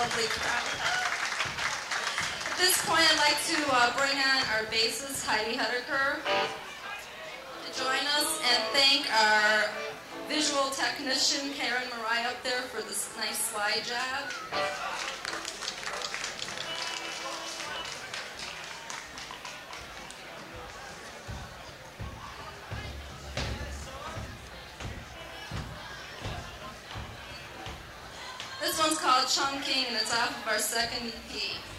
lovely crowd. At this point, I'd like to bring on our bassist, Heidi Hederker, to join us, and thank our visual technician, Karen Mariah, up there for this nice slide job. This one's called Chungking, and it's off of our second EP.